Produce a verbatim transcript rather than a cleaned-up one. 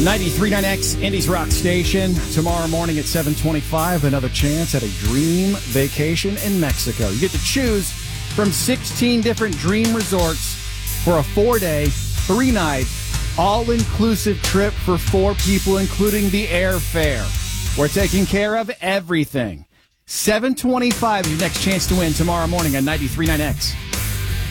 ninety-three point nine X, Indy's Rock Station. Tomorrow morning at seven twenty-five, another chance at a dream vacation in Mexico. You get to choose from sixteen different dream resorts for a four-day, three-night, all-inclusive trip for four people, including the airfare. We're taking care of everything. seven twenty-five is your next chance to win tomorrow morning on ninety-three point nine X.